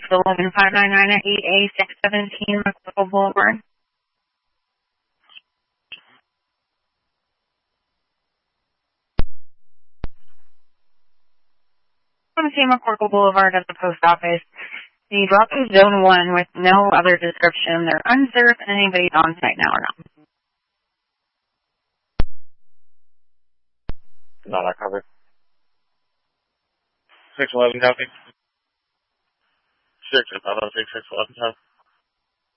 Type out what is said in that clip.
the Logan 599 at 8A617 McCorkle Boulevard. I'm seeing McCorkle Boulevard at the post office. The drop is zone 1 with no other description. They're uncertain if anybody's on site now or not. Not covered. 611 copy. 611 copy.